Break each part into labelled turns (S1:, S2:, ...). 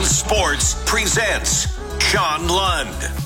S1: Sports presents Sean Lund.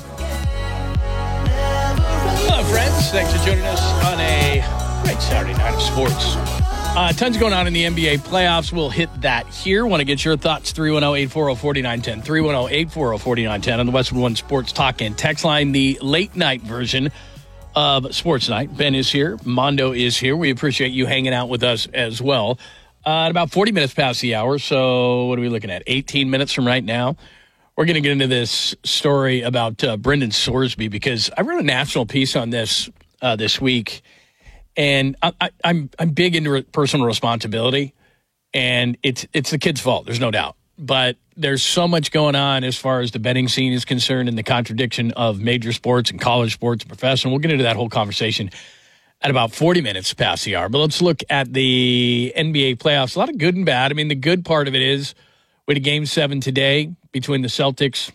S2: Hello, friends. Thanks for joining us on a great Saturday night of sports. Tons going on in the NBA playoffs. We'll hit that here. Want to get your thoughts? 310-840-4910. 310-840-4910 on the Westwood One Sports Talk and Text Line, the late night version of Sports Night. Ben is here. Mondo is here. We appreciate you hanging out with us as well. At about 40 minutes past the hour, so what are we looking at? 18 minutes from right now. We're going to get into this story about Brendan Sorsby because I wrote a national piece on this this week, and I'm big into personal responsibility, and it's the kid's fault. There's no doubt, but there's so much going on as far as the betting scene is concerned, and the contradiction of major sports and college sports and professional. We'll get into that whole conversation at about 40 minutes past the hour. But let's look at the NBA playoffs. A lot of good and bad. I mean, the good part of it is we had a Game 7 today between the Celtics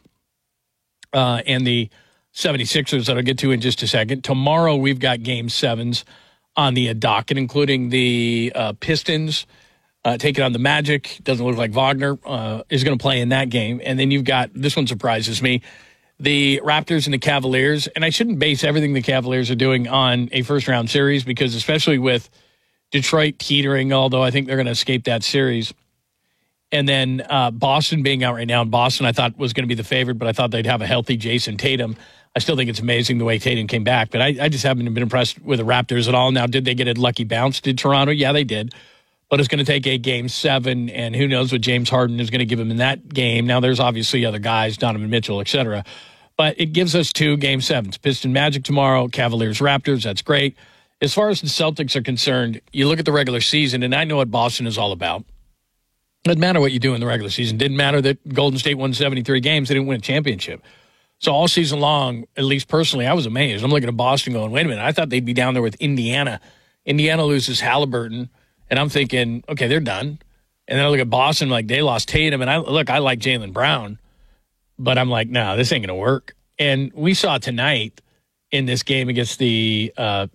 S2: and the 76ers that I'll get to in just a second. Tomorrow we've got Game 7s on the docket, including the Pistons taking on the Magic. Doesn't look like Wagner is going to play in that game. And then you've got, this one surprises me, the Raptors and the Cavaliers. And I shouldn't base everything the Cavaliers are doing on a first-round series because especially with Detroit teetering, although I think they're going to escape that series. And then Boston being out right now. And Boston, I thought, was going to be the favorite, but I thought they'd have a healthy Jason Tatum. I still think it's amazing the way Tatum came back. But I just haven't been impressed with the Raptors at all. Now, did they get a lucky bounce? Did Toronto? Yeah, they did. But it's going to take a Game 7, and who knows what James Harden is going to give him in that game. Now, there's obviously other guys, Donovan Mitchell, et cetera. But it gives us 2 Game 7s. Piston Magic tomorrow, Cavaliers Raptors. That's great. As far as the Celtics are concerned, you look at the regular season, and I know what Boston is all about. Doesn't matter what you do in the regular season. Didn't matter that Golden State won 73 games. They didn't win a championship. So all season long, at least personally, I was amazed. I'm looking at Boston going, wait a minute, I thought they'd be down there with Indiana. Indiana loses Halliburton, and I'm thinking, okay, they're done. And then I look at Boston, like they lost Tatum, and I like Jaylen Brown. But I'm like, no, this ain't going to work. And we saw tonight in this game against the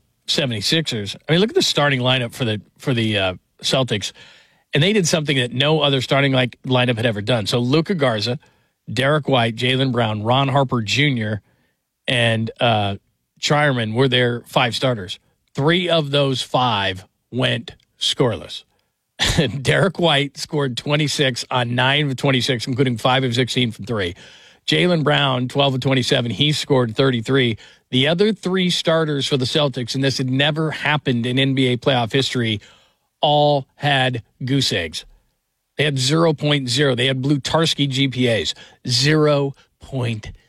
S2: 76ers. I mean, look at the starting lineup for the Celtics. And they did something that no other starting lineup had ever done. So Luka Garza, Derek White, Jaylen Brown, Ron Harper Jr., and Chiarman were their 5 starters. 3 of those 5 went scoreless. Derek White scored 26 on 9 of 26, including 5 of 16 from 3. Jaylen Brown, 12 of 27, he scored 33. The other 3 starters for the Celtics, and this had never happened in NBA playoff history, all had goose eggs. They had 0.0. They had Blutarski GPAs, 0.0.